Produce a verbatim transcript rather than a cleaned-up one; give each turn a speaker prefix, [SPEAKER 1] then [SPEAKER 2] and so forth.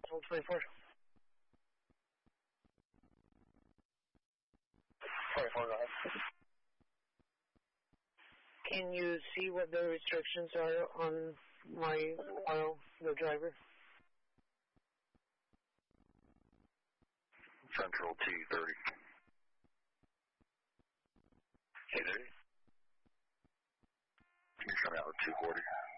[SPEAKER 1] Hold twenty-four. twenty-four, go ahead. Can you see what the restrictions are on my oil, the driver?
[SPEAKER 2] Central T thirty. T thirty? Can you show me out with two forty?